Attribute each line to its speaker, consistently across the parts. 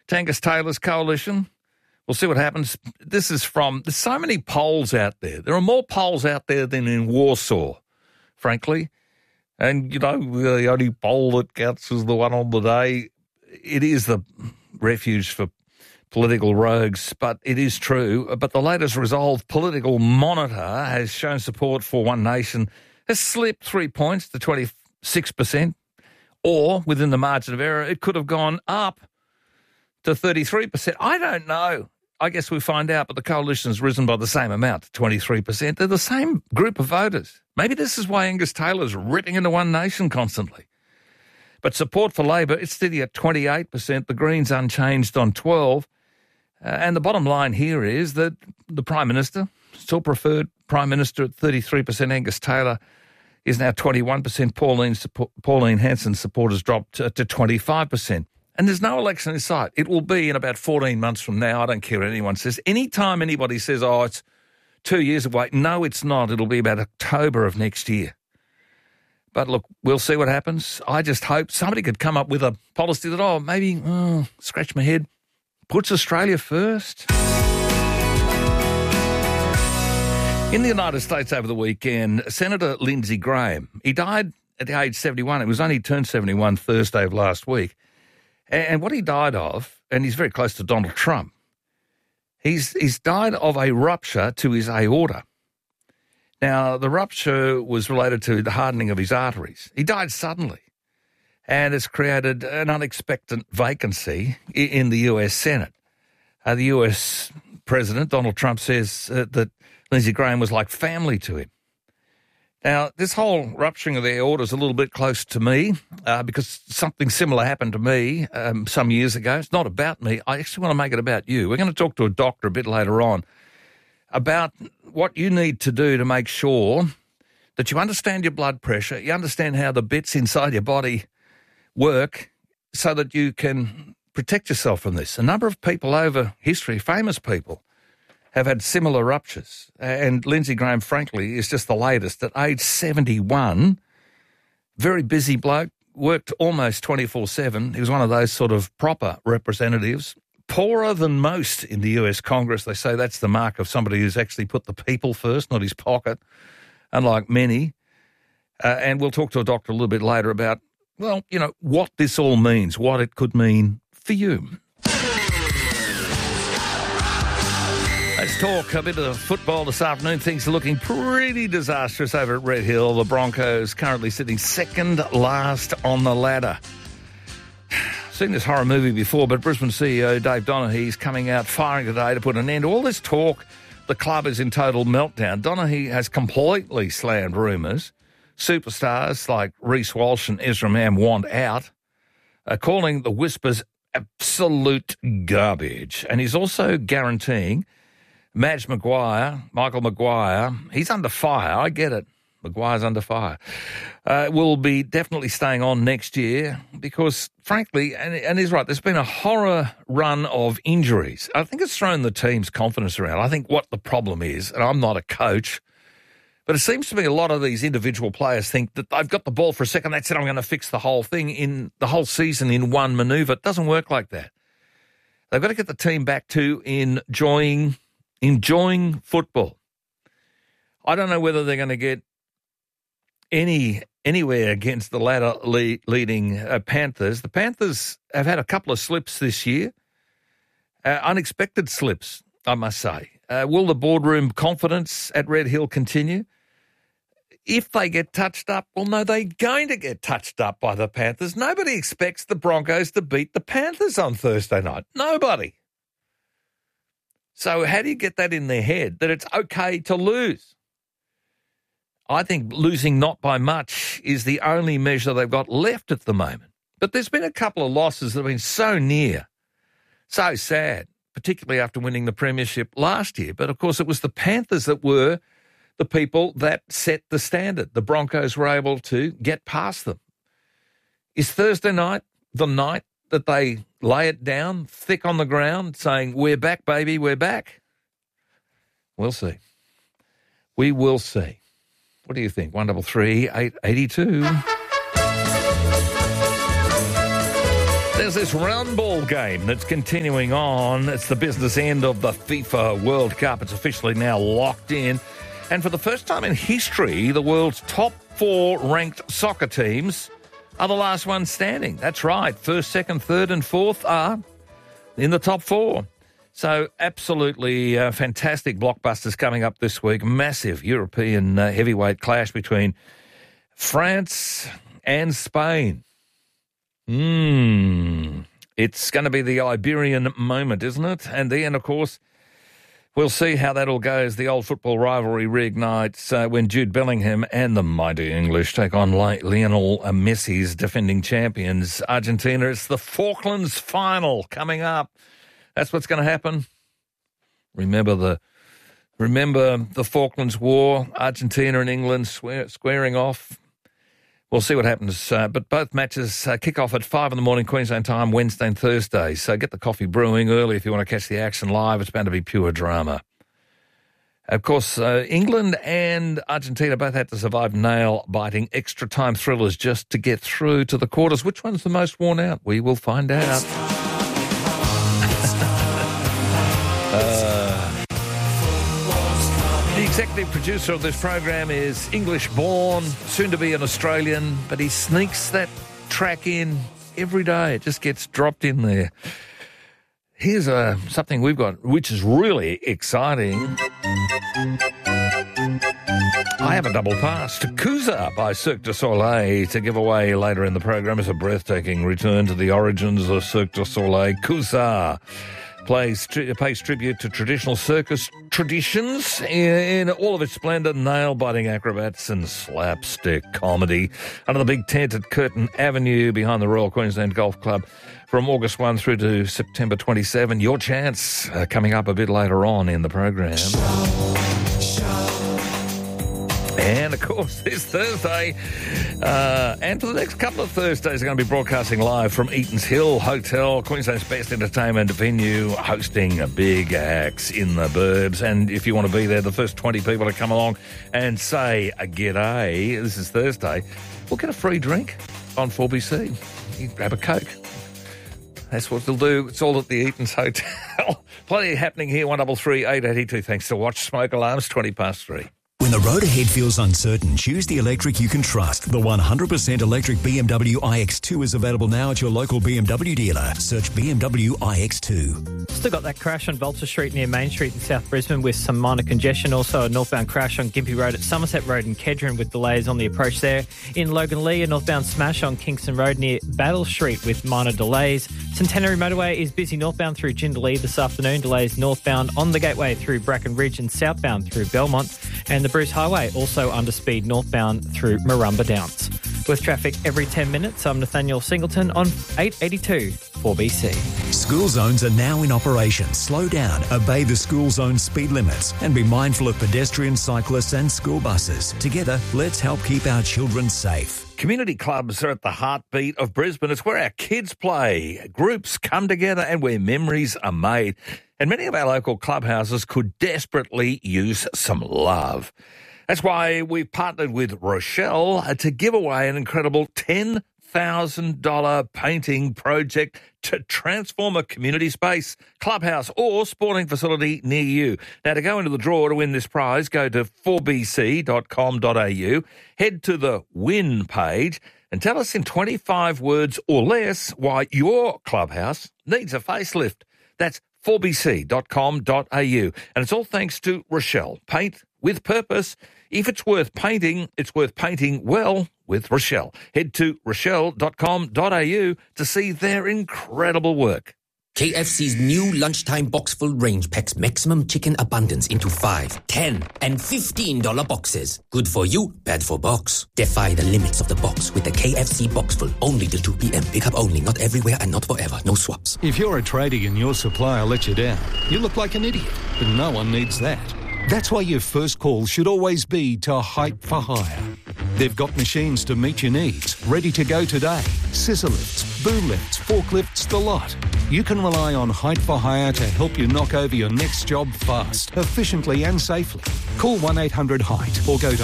Speaker 1: Angus Taylor's coalition. We'll see what happens. This is there's so many polls out there. There are more polls out there than in Warsaw, frankly. And, the only poll that counts is the one on the day. It is the refuge for political rogues, but it is true. But the latest Resolve Political Monitor has shown support for One Nation has slipped 3 points to 26%, or within the margin of error, it could have gone up to 33%. I don't know. I guess we find out, but the coalition's risen by the same amount, 23%. They're the same group of voters. Maybe this is why Angus Taylor's ripping into One Nation constantly. But support for Labor, it's steady at 28%. The Greens unchanged on 12%. And the bottom line here is that the Prime Minister, still preferred Prime Minister at 33%, Angus Taylor, is now 21%. Pauline Hanson's support has dropped to 25%. And there's no election in sight. It will be in about 14 months from now. I don't care what anyone says. Anytime anybody says, it's 2 years away, no, it's not. It'll be about October of next year. But look, we'll see what happens. I just hope somebody could come up with a policy that, maybe, scratch my head, puts Australia first. In the United States over the weekend, Senator Lindsey Graham, he died at the age 71. It was only turned 71 Thursday of last week. And what he died of, and he's very close to Donald Trump, he's died of a rupture to his aorta. Now, the rupture was related to the hardening of his arteries. He died suddenly, and it's created an unexpected vacancy in the US Senate. The US President, Donald Trump, says that Lindsey Graham was like family to him. Now, this whole rupturing of the aorta is a little bit close to me because something similar happened to me some years ago. It's not about me. I actually want to make it about you. We're going to talk to a doctor a bit later on about what you need to do to make sure that you understand your blood pressure, you understand how the bits inside your body work so that you can protect yourself from this. A number of people over history, famous people, have had similar ruptures. And Lindsey Graham, frankly, is just the latest. At age 71, very busy bloke, worked almost 24/7. He was one of those sort of proper representatives. Poorer than most in the US Congress. They say that's the mark of somebody who's actually put the people first, not his pocket, unlike many. And we'll talk to a doctor a little bit later about, what this all means, what it could mean for you. Let's talk a bit of football this afternoon. Things are looking pretty disastrous over at Red Hill. The Broncos currently sitting second last on the ladder. Seen this horror movie before, but Brisbane CEO Dave Donaghy's coming out firing today to put an end to all this talk. The club is in total meltdown. Donaghy has completely slammed rumours. Superstars like Reece Walsh and Ezra Mam want out, calling the whispers absolute garbage. And he's also guaranteeing Michael Maguire, he's under fire. I get it. Maguire's under fire. Will be definitely staying on next year because, frankly, and he's right, there's been a horror run of injuries. I think it's thrown the team's confidence around. I think what the problem is, and I'm not a coach, but it seems to me a lot of these individual players think that they've got the ball for a second, that's it, I'm going to fix the whole thing in the whole season in one manoeuvre. It doesn't work like that. They've got to get the team back to enjoying football. I don't know whether they're going to get anywhere against the ladder leading Panthers. The Panthers have had a couple of slips this year, unexpected slips, I must say. Will the boardroom confidence at Red Hill continue? If they get touched up, well, no, they're going to get touched up by the Panthers. Nobody expects the Broncos to beat the Panthers on Thursday night. Nobody. So how do you get that in their head, that it's okay to lose? I think losing not by much is the only measure they've got left at the moment. But there's been a couple of losses that have been so near, so sad, particularly after winning the premiership last year. But, of course, it was the Panthers that were the people that set the standard. The Broncos were able to get past them. Is Thursday night the night that they lay it down thick on the ground saying, we're back, baby, we're back? We'll see. We will see. What do you think? 133 882. There's there's this round ball game that's continuing on. It's the business end of the FIFA World Cup. It's officially now locked in. And for the first time in history, the world's top 4 ranked soccer teams are the last ones standing. That's right. First, second, third and fourth are in the top 4. So absolutely fantastic blockbusters coming up this week. Massive European heavyweight clash between France and Spain. It's going to be the Iberian moment, isn't it? And then, of course, we'll see how that all goes. The old football rivalry reignites when Jude Bellingham and the mighty English take on Lionel Messi's defending champions, Argentina. It's the Falklands final coming up. That's what's going to happen. Remember the Falklands War, Argentina and England squaring off. We'll see what happens. But both matches kick off at 5 a.m. Queensland time, Wednesday and Thursday. So get the coffee brewing early if you want to catch the action live. It's bound to be pure drama. Of course, England and Argentina both had to survive nail-biting extra-time thrillers just to get through to the quarters. Which one's the most worn out? We will find out. The executive producer of this program is English-born, soon to be an Australian, but he sneaks that track in every day. It just gets dropped in there. Here's something we've got, which is really exciting. I have a double pass to Kusa by Cirque du Soleil to give away later in the program. It's a breathtaking return to the origins of Cirque du Soleil. Kusa pays tribute to traditional circus traditions in all of its splendor, nail-biting acrobats and slapstick comedy under the big tent at Curtin Avenue behind the Royal Queensland Golf Club from August 1 through to September 27. Your chance coming up a bit later on in the program. And, of course, this Thursday, and for the next couple of Thursdays, are going to be broadcasting live from Eaton's Hill Hotel, Queensland's best entertainment venue, hosting big acts in the burbs. And if you want to be there, the first 20 people to come along and say a g'day, this is Thursday, we'll get a free drink on 4BC. You can grab a Coke. That's what they'll do. It's all at the Eaton's Hotel. Plenty happening here, 133 882. Thanks to Watch Smoke Alarms, 3:20.
Speaker 2: When the road ahead feels uncertain, choose the electric you can trust. The 100% electric BMW iX2 is available now at your local BMW dealer. Search BMW iX2.
Speaker 3: Still got that crash on Vulture Street near Main Street in South Brisbane with some minor congestion. Also a northbound crash on Gympie Road at Somerset Road in Kedron with delays on the approach there. In Logan Lee, a northbound smash on Kingston Road near Battle Street with minor delays. Centenary Motorway is busy northbound through Jindalee this afternoon. Delays northbound on the Gateway through Bracken Ridge and southbound through Belmont. And the Bruce Highway also under speed northbound through Marumba Downs. With traffic every 10 minutes, I'm Nathaniel Singleton on 882 4BC.
Speaker 2: School zones are now in operation. Slow down, obey the school zone speed limits and be mindful of pedestrians, cyclists and school buses. Together, let's help keep our children safe.
Speaker 1: Community clubs are at the heartbeat of Brisbane. It's where our kids play, groups come together and where memories are made. And many of our local clubhouses could desperately use some love. That's why we've partnered with Rochelle to give away an incredible $10,000 painting project to transform a community space, clubhouse or sporting facility near you. Now, to go into the draw to win this prize, go to 4bc.com.au, head to the win page and tell us in 25 words or less why your clubhouse needs a facelift. That's 4bc.com.au. And it's all thanks to Rochelle. Paint with purpose. If it's worth painting, it's worth painting well with Rochelle. Head to rochelle.com.au to see their incredible work.
Speaker 4: KFC's new lunchtime box-full range packs maximum chicken abundance into $5, $10, and $15 boxes. Good for you, bad for box. Defy the limits of the box with the KFC box-full. Only till 2 p.m. Pick up only, not everywhere and not forever. No swaps.
Speaker 5: If you're a tradie and your supplier lets you down, you look like an idiot, but no one needs that. That's why your first call should always be to Height for Hire. They've got machines to meet your needs, ready to go today. Scissor lifts, boom lifts, forklifts, the lot. You can rely on Height for Hire to help you knock over your next job fast, efficiently and safely. Call 1-800-HEIGHT or go to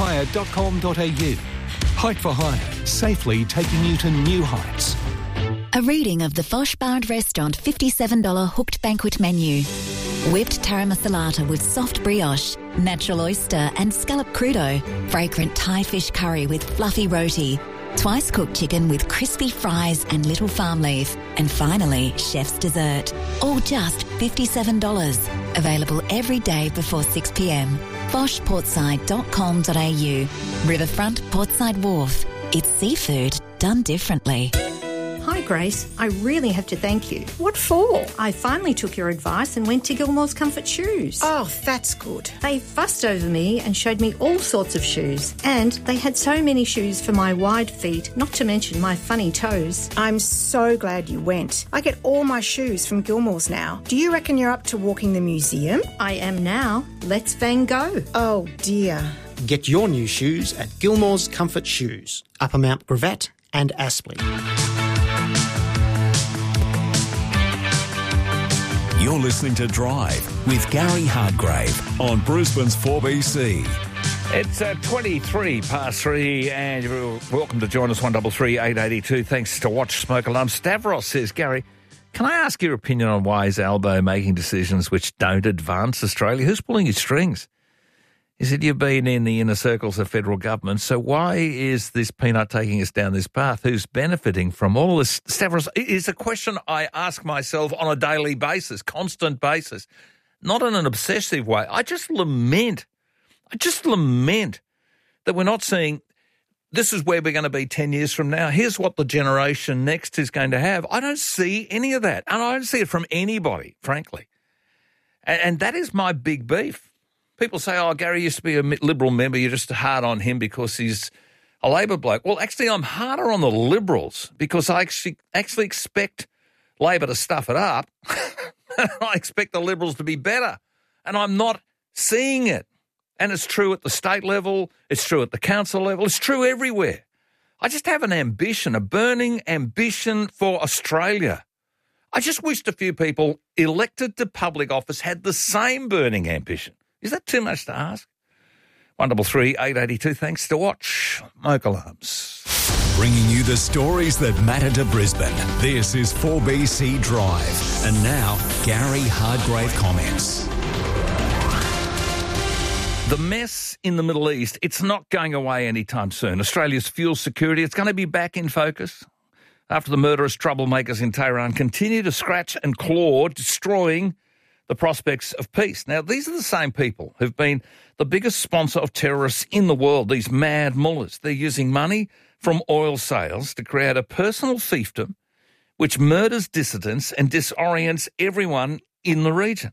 Speaker 5: heightforhire.com.au. Height for Hire, safely taking you to new heights.
Speaker 6: A reading of the Fosh Bar and Restaurant $57 hooked banquet menu. Whipped tara masalata with soft brioche, natural oyster and scallop crudo, fragrant Thai fish curry with fluffy roti, twice cooked chicken with crispy fries and little farm leaf, and finally, chef's dessert. All just $57. Available every day before 6 p.m. foshportside.com.au. Riverfront Portside Wharf. It's seafood done differently.
Speaker 7: Hi, Grace. I really have to thank you.
Speaker 8: What for?
Speaker 7: I finally took your advice and went to Gilmore's Comfort Shoes.
Speaker 8: Oh, that's good.
Speaker 7: They fussed over me and showed me all sorts of shoes. And they had so many shoes for my wide feet, not to mention my funny toes.
Speaker 8: I'm so glad you went. I get all my shoes from Gilmore's now. Do you reckon you're up to walking the museum?
Speaker 7: I am now. Let's Van Gogh.
Speaker 8: Oh, dear.
Speaker 9: Get your new shoes at Gilmore's Comfort Shoes, Upper Mount Gravatt and Aspley.
Speaker 2: You're listening to Drive with Gary Hardgrave on Brisbane's 4BC.
Speaker 1: It's 23 past 3 and you're welcome to join us 133 882. Thanks to Watch Smoke Alarm. Stavros says, Gary, can I ask your opinion on why is Albo making decisions which don't advance Australia? Who's pulling his strings? He said, you've been in the inner circles of federal government, so why is this peanut taking us down this path? Who's benefiting from all this? Stavros, it is a question I ask myself on a daily basis, constant basis, not in an obsessive way. I just lament that we're not seeing this is where we're going to be 10 years from now. Here's what the generation next is going to have. I don't see any of that, and I don't see it from anybody, frankly. And that is my big beef. People say, oh, Gary used to be a Liberal member, you're just hard on him because he's a Labor bloke. Well, actually, I'm harder on the Liberals because I actually expect Labor to stuff it up. I expect the Liberals to be better, and I'm not seeing it. And it's true at the state level, it's true at the council level, it's true everywhere. I just have an ambition, a burning ambition for Australia. I just wished a few people elected to public office had the same burning ambition. Is that too much to ask? 133 882. Thanks to Watch Smoke Alarms.
Speaker 2: Bringing you the stories that matter to Brisbane. This is 4BC Drive. And now, Gary Hardgrave comments.
Speaker 1: The mess in the Middle East, it's not going away anytime soon. Australia's fuel security, it's going to be back in focus after the murderous troublemakers in Tehran continue to scratch and claw, destroying the prospects of peace. Now, these are the same people who've been the biggest sponsor of terrorists in the world, these mad mullahs. They're using money from oil sales to create a personal fiefdom which murders dissidents and disorients everyone in the region.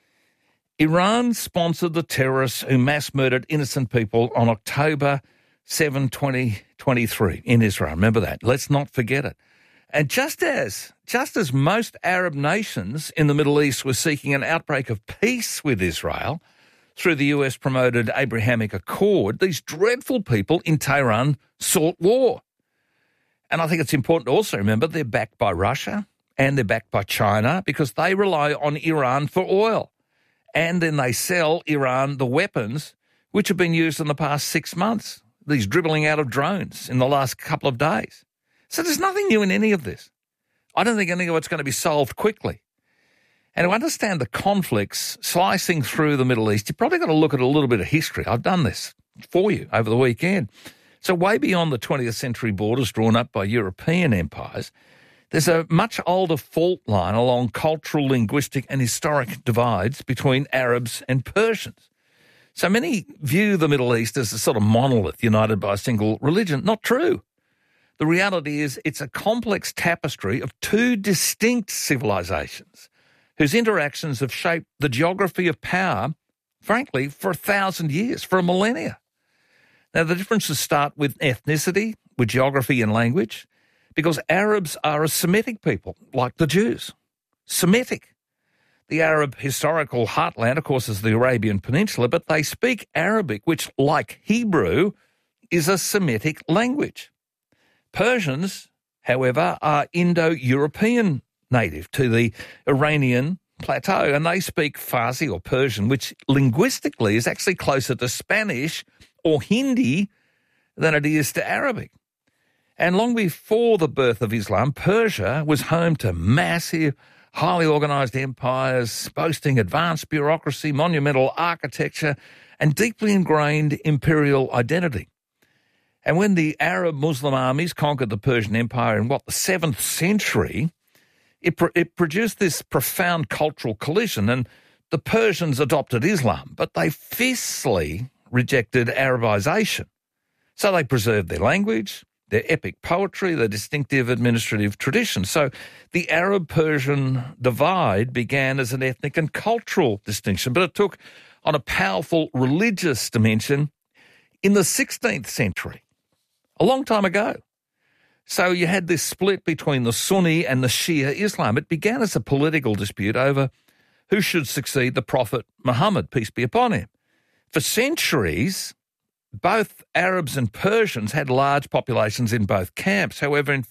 Speaker 1: Iran sponsored the terrorists who mass murdered innocent people on October 7, 2023 in Israel. Remember that. Let's not forget it. And just as most Arab nations in the Middle East were seeking an outbreak of peace with Israel through the US-promoted Abrahamic Accord, these dreadful people in Tehran sought war. And I think it's important to also remember they're backed by Russia and they're backed by China because they rely on Iran for oil. And then they sell Iran the weapons which have been used in the past 6 months, these dribbling out of drones in the last couple of days. So there's nothing new in any of this. I don't think any of it's going to be solved quickly. And to understand the conflicts slicing through the Middle East, you've probably got to look at a little bit of history. I've done this for you over the weekend. So way beyond the 20th century borders drawn up by European empires, there's a much older fault line along cultural, linguistic and historic divides between Arabs and Persians. So many view the Middle East as a sort of monolith united by a single religion. Not true. The reality is it's a complex tapestry of two distinct civilizations whose interactions have shaped the geography of power, frankly, for 1,000 years, for a millennia. Now, the differences start with ethnicity, with geography and language, because Arabs are a Semitic people, like the Jews. Semitic. The Arab historical heartland, of course, is the Arabian Peninsula, but they speak Arabic, which, like Hebrew, is a Semitic language. Persians, however, are Indo-European native to the Iranian plateau, and they speak Farsi or Persian, which linguistically is actually closer to Spanish or Hindi than it is to Arabic. And long before the birth of Islam, Persia was home to massive, highly organised empires boasting advanced bureaucracy, monumental architecture, and deeply ingrained imperial identity. And when the Arab Muslim armies conquered the Persian Empire in, the 7th century, it produced this profound cultural collision, and the Persians adopted Islam, but they fiercely rejected Arabization. So they preserved their language, their epic poetry, their distinctive administrative traditions. So the Arab-Persian divide began as an ethnic and cultural distinction, but it took on a powerful religious dimension in the 16th century, a long time ago. So you had this split between the Sunni and the Shia Islam. It began as a political dispute over who should succeed the Prophet Muhammad, peace be upon him. For centuries, both Arabs and Persians had large populations in both camps. However, in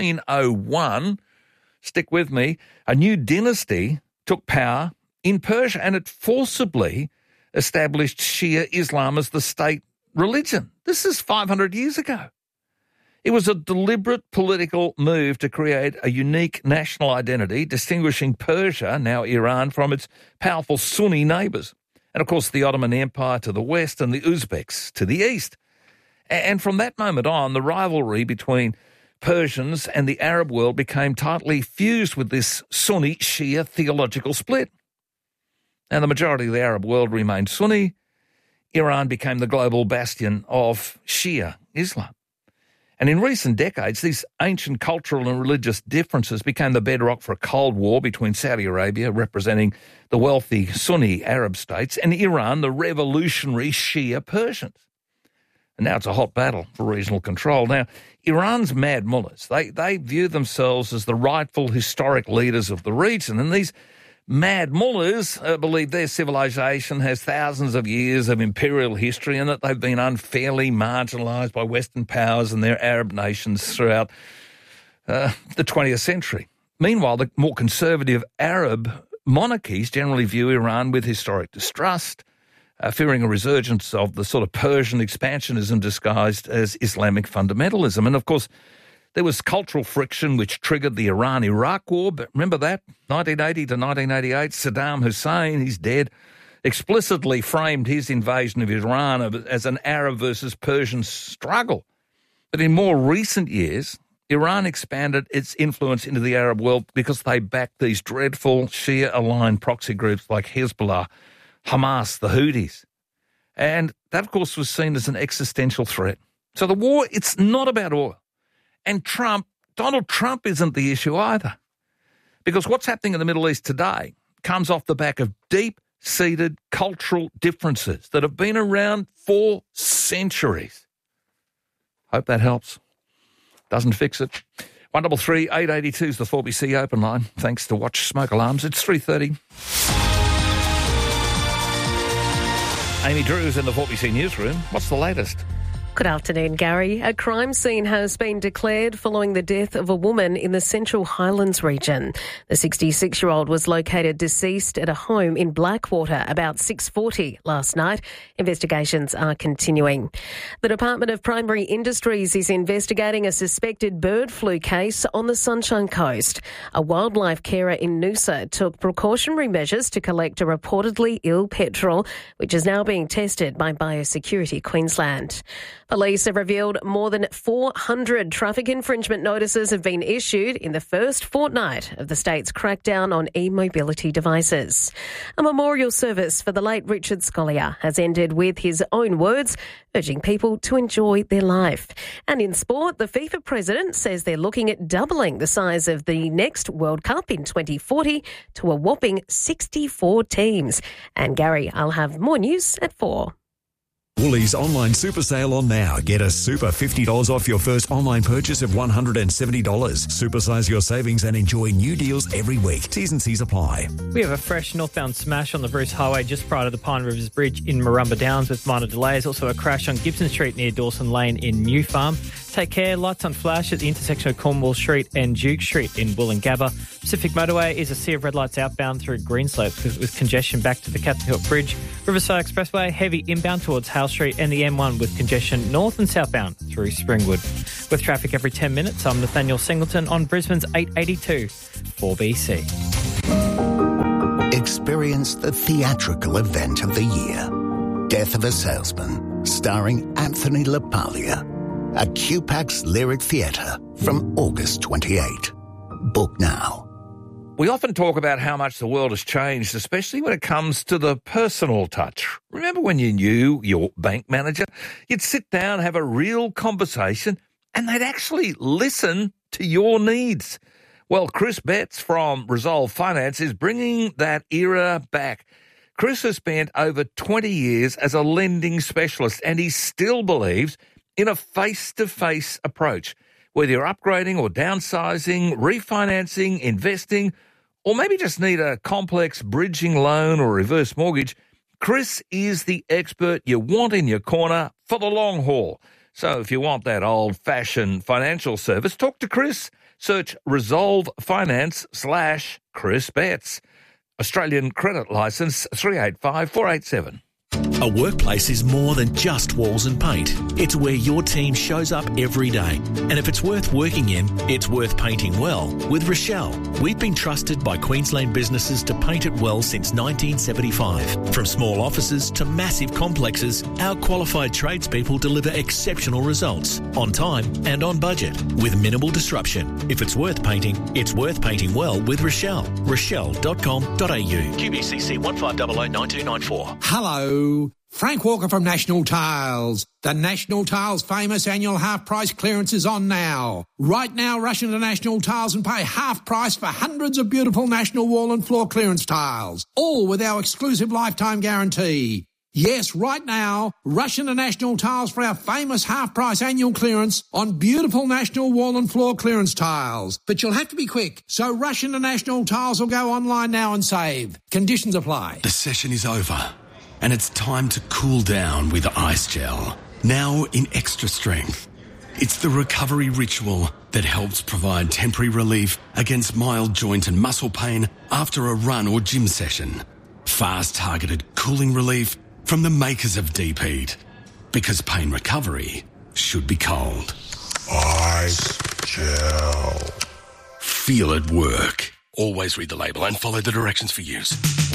Speaker 1: 1501, stick with me, a new dynasty took power in Persia, and it forcibly established Shia Islam as the state religion. This is 500 years ago. It was a deliberate political move to create a unique national identity, distinguishing Persia, now Iran, from its powerful Sunni neighbours. And, of course, the Ottoman Empire to the west and the Uzbeks to the east. And from that moment on, the rivalry between Persians and the Arab world became tightly fused with this Sunni-Shia theological split. And the majority of the Arab world remained Sunni. Iran became the global bastion of Shia Islam. And in recent decades, these ancient cultural and religious differences became the bedrock for a Cold War between Saudi Arabia, representing the wealthy Sunni Arab states, and Iran, the revolutionary Shia Persians. And now it's a hot battle for regional control. Now, Iran's mad mullahs, they view themselves as the rightful historic leaders of the region, and these mad mullahs believe their civilization has thousands of years of imperial history and that they've been unfairly marginalised by Western powers and their Arab nations throughout the 20th century. Meanwhile, the more conservative Arab monarchies generally view Iran with historic distrust, fearing a resurgence of the sort of Persian expansionism disguised as Islamic fundamentalism. And, of course, there was cultural friction which triggered the Iran-Iraq War. But remember that? 1980 to 1988, Saddam Hussein, he's dead, explicitly framed his invasion of Iran as an Arab versus Persian struggle. But in more recent years, Iran expanded its influence into the Arab world because they backed these dreadful Shia-aligned proxy groups like Hezbollah, Hamas, the Houthis. And that, of course, was seen as an existential threat. So the war, it's not about oil. And Donald Trump isn't the issue either. Because what's happening in the Middle East today comes off the back of deep-seated cultural differences that have been around for centuries. Hope that helps. Doesn't fix it. 133 882 is the 4BC open line. Thanks to Watch Smoke Alarms. It's 3:30. Amy Drew's in the 4BC newsroom. What's the latest?
Speaker 10: Good afternoon, Gary. A crime scene has been declared following the death of a woman in the Central Highlands region. The 66-year-old was located deceased at a home in Blackwater about 6:40 last night. Investigations are continuing. The Department of Primary Industries is investigating a suspected bird flu case on the Sunshine Coast. A wildlife carer in Noosa took precautionary measures to collect a reportedly ill petrel, which is now being tested by Biosecurity Queensland. Police have revealed more than 400 traffic infringement notices have been issued in the first fortnight of the state's crackdown on e-mobility devices. A memorial service for the late Richard Scolyer has ended with his own words, urging people to enjoy their life. And in sport, the FIFA president says they're looking at doubling the size of the next World Cup in 2040 to a whopping 64 teams. And Gary, I'll have more news at 4.
Speaker 2: Woolies online super sale on now. Get a super $50 off your first online purchase of $170. Supersize your savings and enjoy new deals every week. T's and C's apply.
Speaker 3: We have a fresh northbound smash on the Bruce Highway just prior to the Pine Rivers Bridge in Marumba Downs with minor delays. Also a crash on Gibson Street near Dawson Lane in New Farm. Take care. Lights on flash at the intersection of Cornwall Street and Duke Street in Wollongabba. Pacific Motorway is a sea of red lights outbound through Greenslope with congestion back to the Captain Hill Bridge. Riverside Expressway, heavy inbound towards Hale Street, and the M1 with congestion north and southbound through Springwood. With traffic every 10 minutes, I'm Nathaniel Singleton on Brisbane's 882 4BC.
Speaker 11: Experience the theatrical event of the year. Death of a Salesman, starring Anthony LaPaglia. At QPAX Lyric Theatre from August 28. Book now.
Speaker 1: We often talk about how much the world has changed, especially when it comes to the personal touch. Remember when you knew your bank manager? You'd sit down, have a real conversation, and they'd actually listen to your needs. Well, Chris Betts from Resolve Finance is bringing that era back. Chris has spent over 20 years as a lending specialist, and he still believes in a face-to-face approach. Whether you're upgrading or downsizing, refinancing, investing, or maybe just need a complex bridging loan or reverse mortgage, Chris is the expert you want in your corner for the long haul. So if you want that old-fashioned financial service, talk to Chris. Search Resolve Finance /Chris Betts. Australian credit licence 385487.
Speaker 12: A workplace is more than just walls and paint. It's where your team shows up every day. And if it's worth working in, it's worth painting well with Rochelle. We've been trusted by Queensland businesses to paint it well since 1975. From small offices to massive complexes, our qualified tradespeople deliver exceptional results on time and on budget with minimal disruption. If it's worth painting well with Rochelle. Rochelle.com.au. QBCC 15009294.
Speaker 13: Hello. Frank Walker from National Tiles. The National Tiles famous annual half price clearance is on now. Right now, rush into National Tiles and pay half price for hundreds of beautiful National wall and floor clearance tiles, all with our exclusive lifetime guarantee. Yes, right now, rush into National Tiles for our famous half price annual clearance on beautiful National wall and floor clearance tiles. But you'll have to be quick, so rush into National Tiles or go online now and save. Conditions apply.
Speaker 14: The session is over. And it's time to cool down with Ice Gel, now in extra strength. It's the recovery ritual that helps provide temporary relief against mild joint and muscle pain after a run or gym session. Fast targeted cooling relief from the makers of Deep Heat. Because pain recovery should be cold. Ice Gel. Feel it work. Always read the label and follow the directions for use.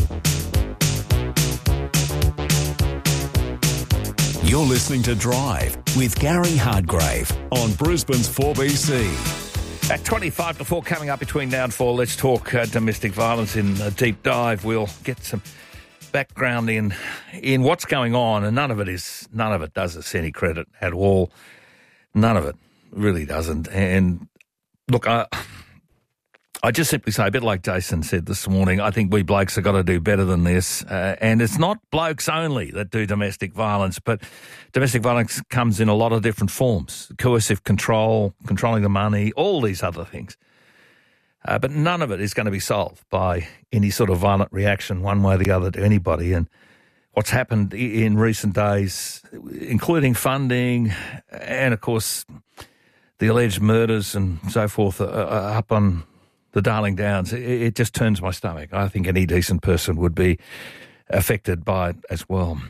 Speaker 2: You're listening to Drive with Gary Hardgrave on Brisbane's 4BC.
Speaker 1: At 25 to 4 coming up between now and 4, let's talk domestic violence in a deep dive. We'll get some background in what's going on, and none of it does us any credit at all. None of it really doesn't. And look, I just simply say, a bit like Jason said this morning, I think we blokes have got to do better than this. And it's not blokes only that do domestic violence, but domestic violence comes in a lot of different forms. Coercive control, controlling the money, all these other things. But none of it is going to be solved by any sort of violent reaction one way or the other to anybody. And what's happened in recent days, including funding and, of course, the alleged murders and so forth up on the Darling Downs, it just turns my stomach. I think any decent person would be affected by it as well.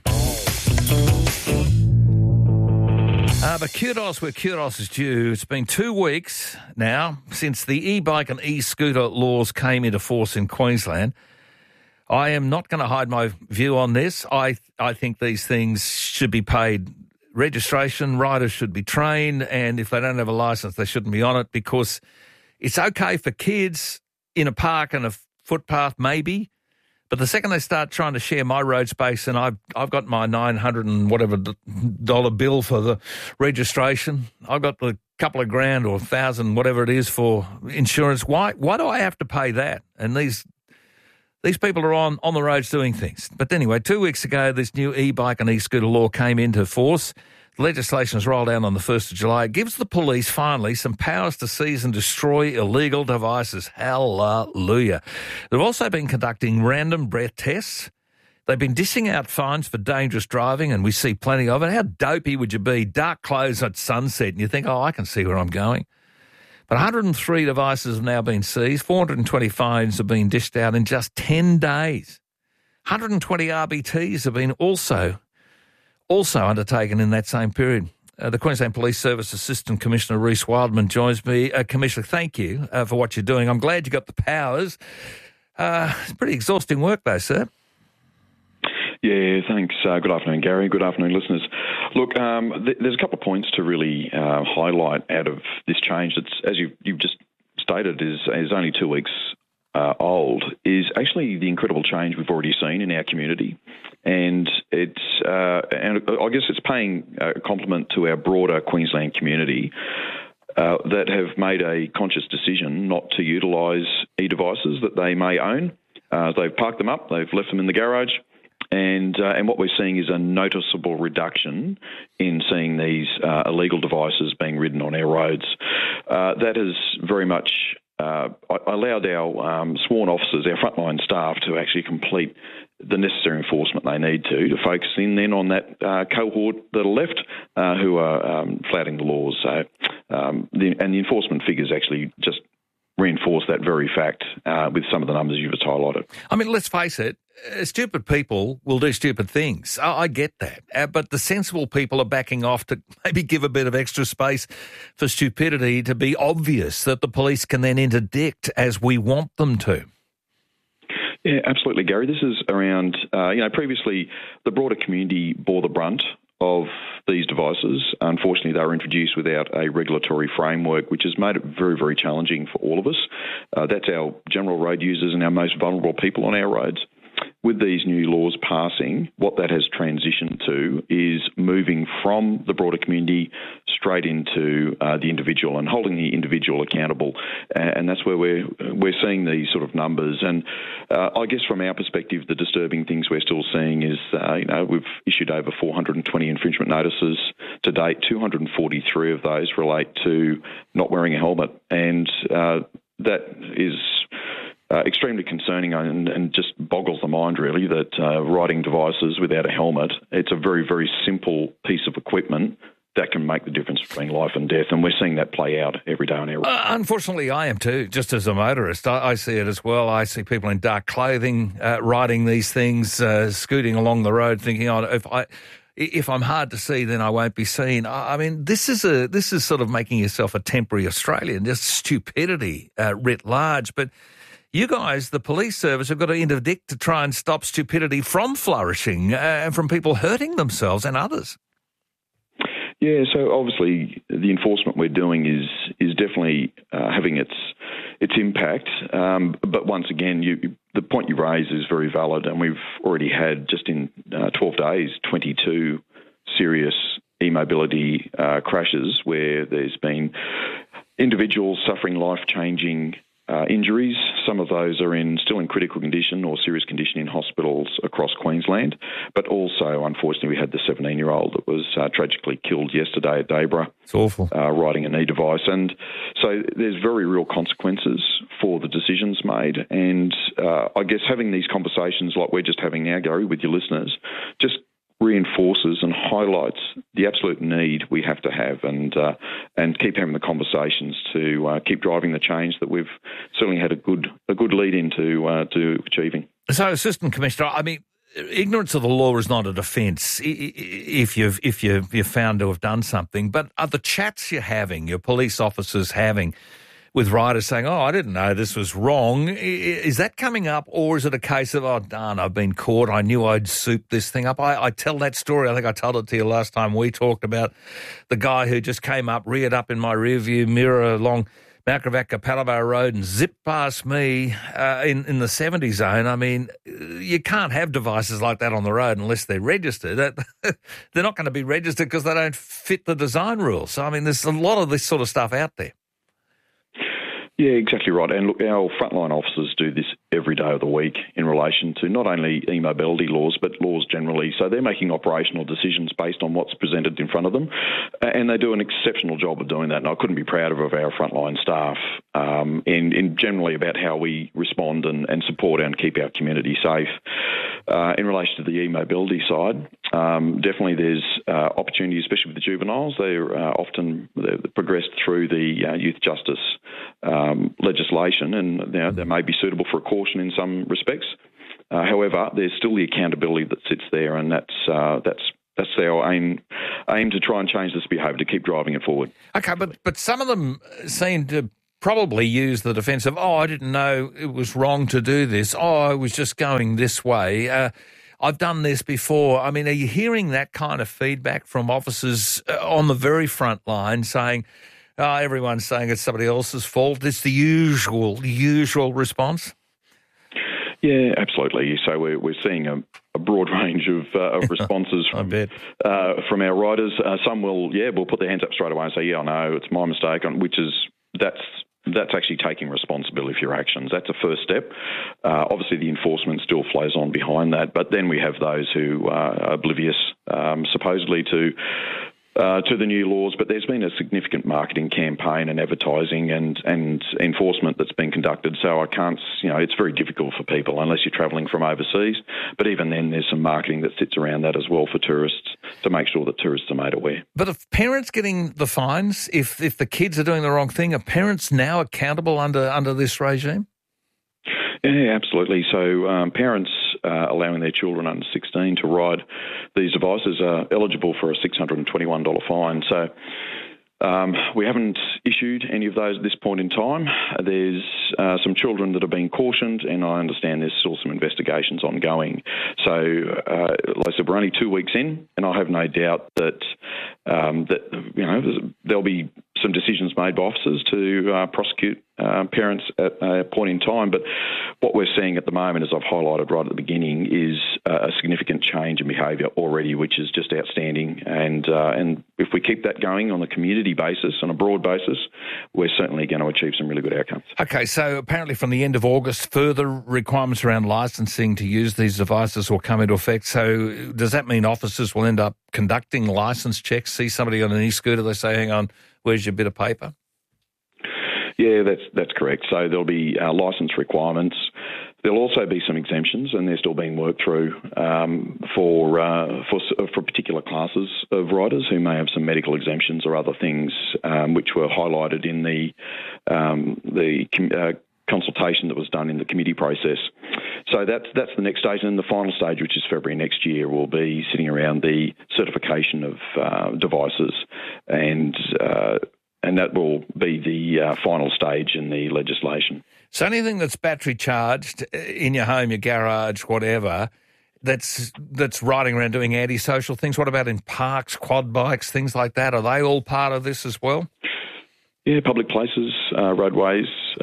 Speaker 1: But kudos where kudos is due. It's been 2 weeks now since the e-bike and e-scooter laws came into force in Queensland. I am not going to hide my view on this. I think these things should be paid registration, riders should be trained, and if they don't have a licence, they shouldn't be on it, because it's okay for kids in a park and a footpath, maybe, but the second they start trying to share my road space, and I've got my $900 and whatever dollar bill for the registration, I've got the couple of grand or $1,000, whatever it is, for insurance. Why do I have to pay that? And these people are on the roads doing things. But anyway, 2 weeks ago, this new e-bike and e-scooter law came into force. Legislation is rolled out on the 1st of July. It gives the police, finally, some powers to seize and destroy illegal devices. Hallelujah. They've also been conducting random breath tests. They've been dishing out fines for dangerous driving, and we see plenty of it. How dopey would you be? Dark clothes at sunset, and you think, I can see where I'm going. But 103 devices have now been seized. 420 fines have been dished out in just 10 days. 120 RBTs have been also undertaken in that same period. The Queensland Police Service Assistant Commissioner Rhys Wildman joins me. Commissioner, thank you for what you're doing. I'm glad you got the powers. It's pretty exhausting work though, sir.
Speaker 15: Yeah, thanks. Good afternoon, Gary. Good afternoon, listeners. Look, there's a couple of points to really highlight out of this change that's, as you've just stated, is only 2 weeks old, is actually the incredible change we've already seen in our community. And and I guess it's paying a compliment to our broader Queensland community that have made a conscious decision not to utilise e-devices that they may own. They've parked them up, they've left them in the garage, and what we're seeing is a noticeable reduction in seeing these illegal devices being ridden on our roads. That has very much allowed our sworn officers, our frontline staff, to actually complete the necessary enforcement they need to focus in then on that cohort that are left who are flouting the laws. So, the enforcement figures actually just reinforce that very fact with some of the numbers you've just highlighted.
Speaker 1: I mean, let's face it, stupid people will do stupid things. I get that. But the sensible people are backing off to maybe give a bit of extra space for stupidity to be obvious that the police can then interdict as we want them to.
Speaker 15: Yeah, absolutely, Gary. This is around, previously the broader community bore the brunt of these devices. Unfortunately, they were introduced without a regulatory framework, which has made it very, very challenging for all of us. That's our general road users and our most vulnerable people on our roads. With these new laws passing, what that has transitioned to is moving from the broader community straight into the individual and holding the individual accountable. And that's where we're seeing these sort of numbers. And I guess from our perspective, the disturbing things we're still seeing is, we've issued over 420 infringement notices to date. 243 of those relate to not wearing a helmet. And that is extremely concerning and just boggles the mind, really, that riding devices without a helmet, it's a very, very simple piece of equipment that can make the difference between life and death, and we're seeing that play out every day on our road.
Speaker 1: Unfortunately, I am too, just as a motorist. I see it as well. I see people in dark clothing riding these things, scooting along the road thinking, if I'm hard to see, then I won't be seen. I mean, this is sort of making yourself a temporary Australian, just stupidity writ large. But you guys, the police service, have got to interdict to try and stop stupidity from flourishing and from people hurting themselves and others.
Speaker 15: Yeah, so obviously the enforcement we're doing is definitely having its impact. But once again, the point you raise is very valid, and we've already had, just in 12 days, 22 serious e-mobility crashes where there's been individuals suffering life-changing injuries. Some of those are still in critical condition or serious condition in hospitals across Queensland. But also, unfortunately, we had the 17-year-old that was tragically killed yesterday at Dayborough.
Speaker 1: It's awful.
Speaker 15: Riding an e-device. And so there's very real consequences for the decisions made. And I guess having these conversations like we're just having now, Gary, with your listeners, just reinforces and highlights the absolute need we have to have and keep having the conversations to keep driving the change that we've certainly had a good lead into to achieving.
Speaker 1: So, Assistant Commissioner, I mean, ignorance of the law is not a defence if you're found to have done something, but are the chats you're having, your police officers having, with riders saying, I didn't know this was wrong. Is that coming up, or is it a case of, darn, I've been caught, I knew I'd soup this thing up? I tell that story, I think I told it to you last time we talked about the guy who just came up, reared up in my rearview mirror along Mount Gravatt Capalaba Road and zipped past me in the 70 zone. I mean, you can't have devices like that on the road unless they're registered. They're not going to be registered because they don't fit the design rules. So, I mean, there's a lot of this sort of stuff out there.
Speaker 15: Yeah, exactly right. And look, our frontline officers do this every day of the week in relation to not only e-mobility laws, but laws generally. So they're making operational decisions based on what's presented in front of them. And they do an exceptional job of doing that. And I couldn't be prouder of our frontline staff in generally about how we respond and support and keep our community safe. In relation to the e-mobility side, definitely there's opportunity, especially with the juveniles. They're often progressed through the youth justice legislation, and they may be suitable for a caution in some respects. However, there's still the accountability that sits there, and that's our aim to try and change this behaviour, to keep driving it forward.
Speaker 1: Okay, but some of them seem to probably use the defence of, I didn't know it was wrong to do this. I was just going this way. I've done this before. I mean, are you hearing that kind of feedback from officers on the very front line saying, everyone's saying it's somebody else's fault? It's the usual response?
Speaker 15: Yeah, absolutely. So we're seeing a broad range of responses from our riders. Some will put their hands up straight away and say, yeah, I know, it's my mistake, that's actually taking responsibility for your actions. That's a first step. Obviously, the enforcement still flows on behind that, but then we have those who are oblivious, supposedly, to the new laws. But there's been a significant marketing campaign and advertising and enforcement that's been conducted. So I can't, it's very difficult for people unless you're travelling from overseas. But even then, there's some marketing that sits around that as well for tourists to make sure that tourists are made aware. But
Speaker 1: if parents getting the fines, if the kids are doing the wrong thing, are parents now accountable under this regime?
Speaker 15: Yeah, absolutely. So parents allowing their children under 16 to ride these devices are eligible for a $621 fine. So we haven't issued any of those at this point in time. There's some children that have been cautioned, and I understand there's still some investigations ongoing. So, like I said, we're only 2 weeks in, and I have no doubt that there'll be some decisions made by officers to prosecute parents at a point in time. But what we're seeing at the moment, as I've highlighted right at the beginning, is a significant change in behaviour already, which is just outstanding. And if we keep that going on a community basis, on a broad basis, we're certainly going to achieve some really good outcomes.
Speaker 1: Okay, so apparently from the end of August, further requirements around licensing to use these devices will come into effect. So does that mean officers will end up conducting licence checks, see somebody on an e-scooter, they say, hang on, where's your bit of paper?
Speaker 15: Yeah, that's correct. So there'll be licence requirements. There'll also be some exemptions, and they're still being worked through for particular classes of riders who may have some medical exemptions or other things, which were highlighted in the consultation that was done in the committee process. So that's the next stage, and then the final stage, which is February next year, will be sitting around the certification of devices, and that will be the final stage in the legislation.
Speaker 1: So anything that's battery charged in your home, your garage, whatever, that's riding around doing antisocial things. What about in parks, quad bikes, things like that? Are they all part of this as well?
Speaker 15: Yeah, public places, roadways.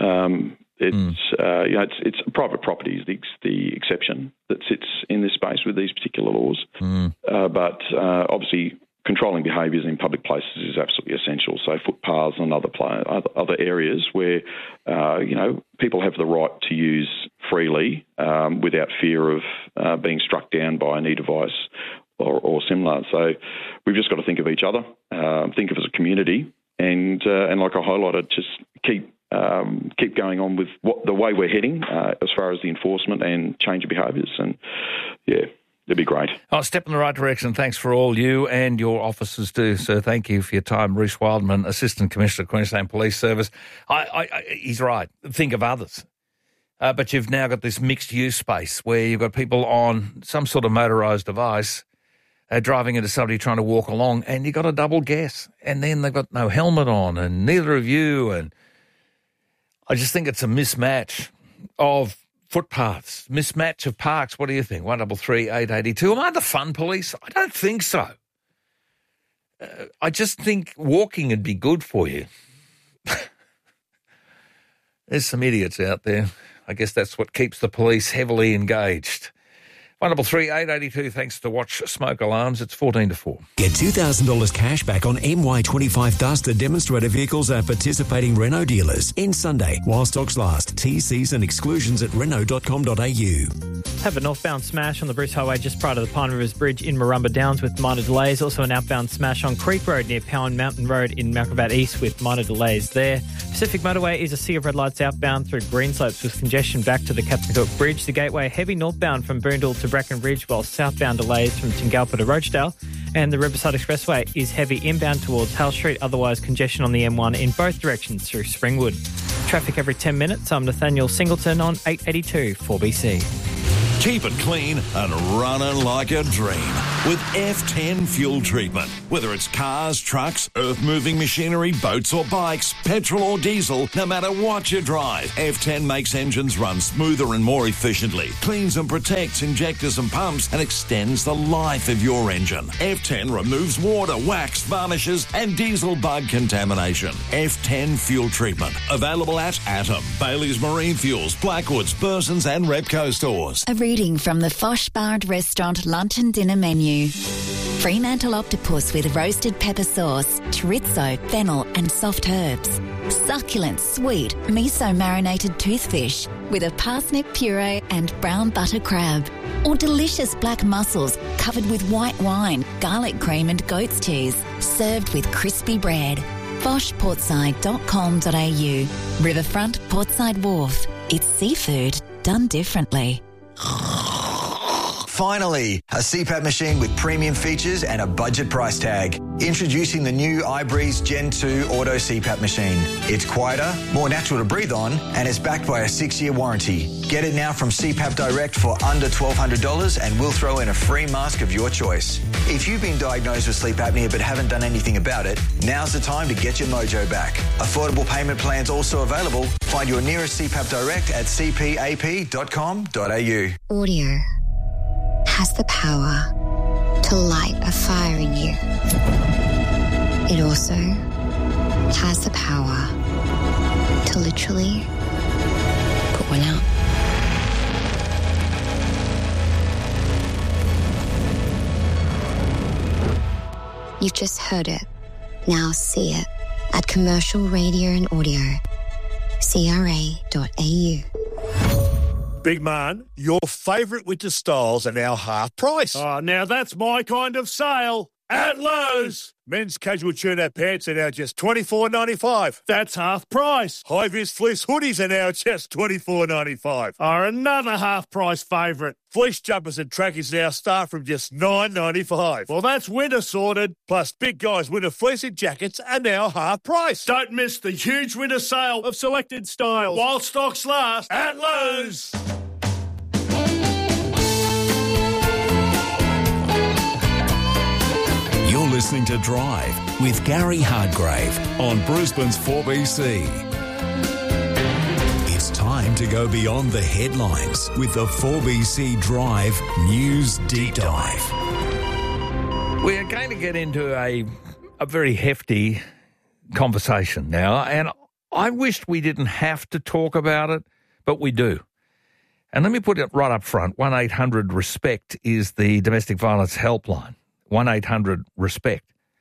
Speaker 15: It's private property is the exception that sits in this space with these particular laws. But obviously, controlling behaviours in public places is absolutely essential. So footpaths and other areas where people have the right to use freely without fear of being struck down by an e-device or similar. So we've just got to think of each other, think of as a community, and like I highlighted, just keep going on with the way we're heading as far as the enforcement and change of behaviours. And yeah, it'd be great.
Speaker 1: Oh, step in the right direction. Thanks for all you and your officers do, sir. Thank you for your time. Bruce Wildman, Assistant Commissioner, Queensland Police Service. He's right. Think of others. But you've now got this mixed-use space where you've got people on some sort of motorised device driving into somebody trying to walk along, and you've got a double guess. And then they've got no helmet on, and neither of you. And I just think it's a mismatch of footpaths, mismatch of parks. What do you think? 133 882. Am I the fun police? I don't think so. I just think walking would be good for you. There's some idiots out there. I guess that's what keeps the police heavily engaged. 133 882. Thanks to Watch Smoke Alarms. It's 14 to 4.
Speaker 2: Get $2,000 cash back on MY25 Duster demonstrator vehicles at participating Renault dealers. End Sunday while stocks last. TCs and exclusions at Renault.com.au.
Speaker 3: Have a northbound smash on the Bruce Highway just prior to the Pine Rivers Bridge in Marumba Downs with minor delays. Also an outbound smash on Creek Road near Powan Mountain Road in Malcolm East with minor delays there. Pacific Motorway is a sea of red lights outbound through Greenslopes with congestion back to the Captain Cook Bridge. The Gateway heavy northbound from Boondall to Breckenridge, while southbound delays from Tingalpa to Rochedale. And the Riverside Expressway is heavy inbound towards Hale Street, otherwise congestion on the M1 in both directions through Springwood. Traffic every 10 minutes. I'm Nathaniel Singleton on 882 4BC.
Speaker 16: Keep it clean and running like a dream. with F10 fuel treatment. Whether it's cars, trucks, earth-moving machinery, boats or bikes, petrol or diesel, no matter what you drive, F10 makes engines run smoother and more efficiently, cleans and protects injectors and pumps, and extends the life of your engine. F10 removes water, wax, varnishes and diesel bug contamination. F10 fuel treatment. Available at Atom, Bailey's Marine Fuels, Blackwoods, Burson's and Repco stores.
Speaker 6: A reading from the Fosh Bar and Restaurant lunch and dinner menu. Fremantle octopus with roasted pepper sauce, chorizo, fennel and soft herbs. Succulent, sweet, miso-marinated toothfish with a parsnip puree and brown butter crab. Or delicious black mussels covered with white wine, garlic cream and goat's cheese, served with crispy bread. foshportside.com.au. Riverfront Portside Wharf. It's seafood done differently.
Speaker 17: Finally, a CPAP machine with premium features and a budget price tag. Introducing the new iBreeze Gen 2 Auto CPAP machine. It's quieter, more natural to breathe on, and it's backed by a 6-year warranty. Get it now from CPAP Direct for under $1,200 and we'll throw in a free mask of your choice. If you've been diagnosed with sleep apnea but haven't done anything about it, now's the time to get your mojo back. Affordable payment plans also available. Find your nearest CPAP Direct at cpap.com.au.
Speaker 18: Audio has the power to light a fire in you. It also has the power to literally put one out. You've just heard it. Now see it at Commercial Radio and Audio, CRA.au.
Speaker 19: Big man, your favourite winter styles are now half price.
Speaker 20: Oh, now that's my kind of sale. At Lowe's.
Speaker 19: Men's casual tune-up pants are now just $24.95.
Speaker 20: That's half price.
Speaker 19: High-vis fleece hoodies are now just $24.95.
Speaker 20: Are another half-price favourite.
Speaker 19: Fleece jumpers and trackies now start from just $9.95.
Speaker 20: Well, that's winter sorted.
Speaker 19: Plus, big guys' winter fleecing jackets are now half price.
Speaker 20: Don't miss the huge winter sale of selected styles while stocks last at Lowe's.
Speaker 2: You're listening to Drive with Gary Hardgrave on Brisbane's 4BC. It's time to go beyond the headlines with the 4BC Drive News Deep Dive.
Speaker 1: We are going to get into a very hefty conversation now, and I wished we didn't have to talk about it, but we do. And let me put it right up front. 1-800-RESPECT is the domestic violence helpline. 1-800-RESPECT.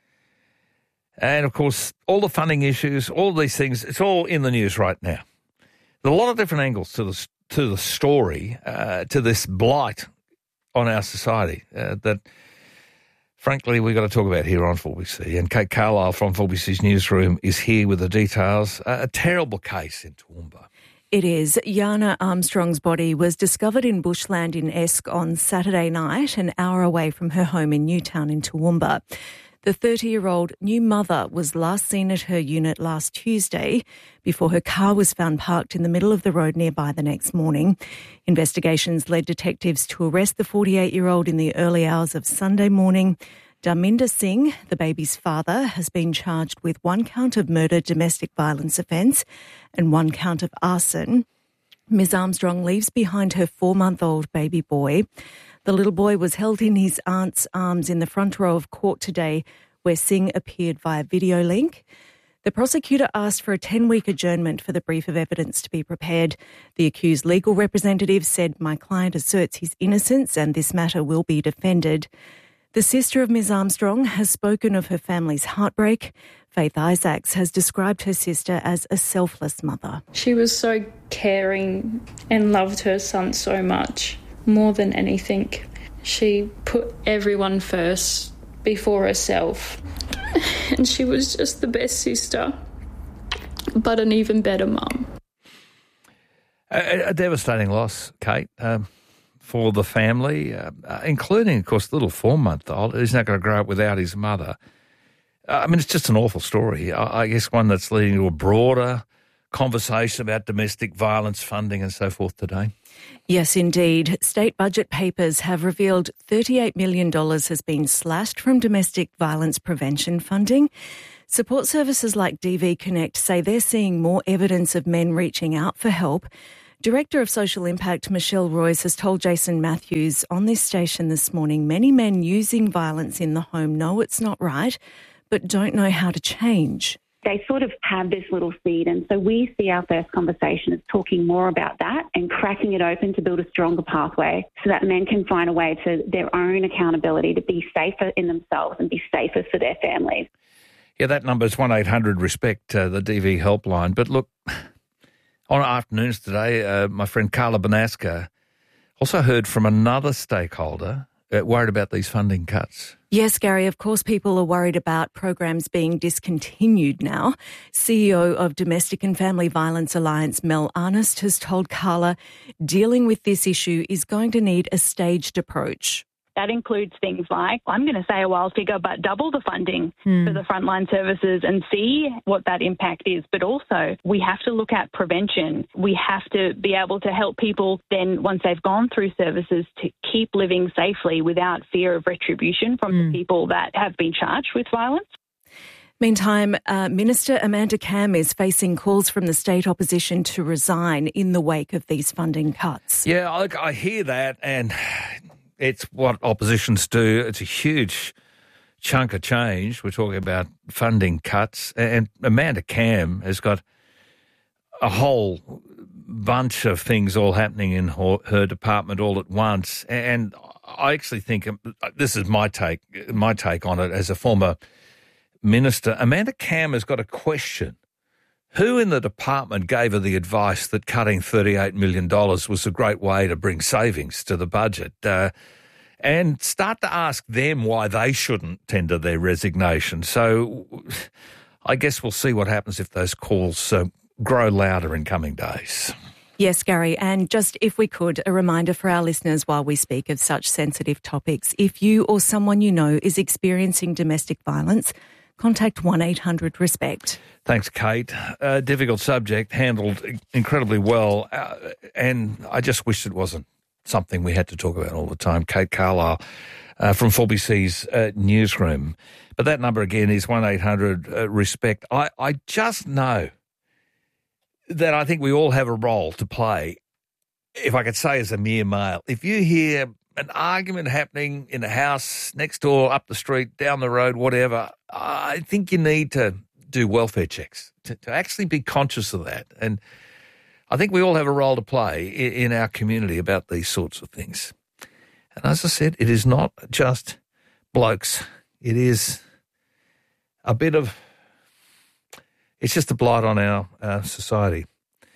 Speaker 1: And, of course, all the funding issues, all these things, it's all in the news right now. There's a lot of different angles to the story, to this blight on our society that, frankly, we've got to talk about here on 4BC. And Kate Carlisle from 4BC's newsroom is here with the details. A terrible case in Toowoomba.
Speaker 21: It is. Yana Armstrong's body was discovered in bushland in Esk on Saturday night, an hour away from her home in Newtown in Toowoomba. The 30-year-old new mother was last seen at her unit last Tuesday before her car was found parked in the middle of the road nearby the next morning. Investigations led detectives to arrest the 48-year-old in the early hours of Sunday morning. Dharminder Singh, the baby's father, has been charged with 1 count of murder domestic violence offence and 1 count of arson. Ms Armstrong leaves behind her 4-month-old baby boy. The little boy was held in his aunt's arms in the front row of court today, where Singh appeared via video link. The prosecutor asked for a 10-week adjournment for the brief of evidence to be prepared. The accused legal representative said, "My client asserts his innocence and this matter will be defended." The sister of Ms Armstrong has spoken of her family's heartbreak. Faith Isaacs has described her sister as a selfless mother.
Speaker 22: She was so caring and loved her son so much, more than anything. She put everyone first before herself. And she was just the best sister, but an even better mum.
Speaker 1: A devastating loss, Kate. For the family, including, of course, the little 4-month-old who's not going to grow up without his mother. I mean, it's just an awful story. I guess one that's leading to a broader conversation about domestic violence funding and so forth today.
Speaker 21: Yes, indeed. State budget papers have revealed $38 million has been slashed from domestic violence prevention funding. Support services like DV Connect say they're seeing more evidence of men reaching out for help. Director of Social Impact Michelle Royce has told Jason Matthews on this station this morning, many men using violence in the home know it's not right, but don't know how to change.
Speaker 4: They sort of have this little seed, and so we see our first conversation as talking more about that and cracking it open to build a stronger pathway so that men can find a way to their own accountability to be safer in themselves and be safer for their families.
Speaker 1: Yeah, that number is 1-800-RESPECT, the DV helpline. But look, on afternoons today, my friend Carla Banaska also heard from another stakeholder worried about these funding cuts.
Speaker 21: Yes, Gary, of course people are worried about programs being discontinued now. CEO of Domestic and Family Violence Alliance, Mel Arnest, has told Carla dealing with this issue is going to need a staged approach.
Speaker 5: That includes things like, I'm going to say a wild figure, but double the funding for the frontline services and see what that impact is. But also, we have to look at prevention. We have to be able to help people then, once they've gone through services, to keep living safely without fear of retribution from the people that have been charged with violence.
Speaker 21: Meantime, Minister Amanda Cam is facing calls from the state opposition to resign in the wake of these funding cuts.
Speaker 1: Yeah, I hear that, and it's what oppositions do. It's a huge chunk of change. We're talking about funding cuts. And Amanda Cam has got a whole bunch of things all happening in her department all at once. And I actually think, this is my take on it as a former minister, Amanda Cam has got a question. Who in the department gave her the advice that cutting $38 million was a great way to bring savings to the budget? And start to ask them why they shouldn't tender their resignation. So I guess we'll see what happens if those calls grow louder in coming days.
Speaker 21: Yes, Gary, and just if we could, a reminder for our listeners while we speak of such sensitive topics. If you or someone you know is experiencing domestic violence, contact 1-800-RESPECT.
Speaker 1: Thanks, Kate. Difficult subject, handled incredibly well, and I just wish it wasn't something we had to talk about all the time. Kate Carlisle from 4BC's newsroom. But that number again is 1-800-RESPECT. I just know that I think we all have a role to play, if I could say as a mere male. If you hear an argument happening in a house next door, up the street, down the road, whatever, I think you need to do welfare checks to actually be conscious of that. And I think we all have a role to play in our community about these sorts of things. And as I said, it is not just blokes. It is it's just a blight on our society.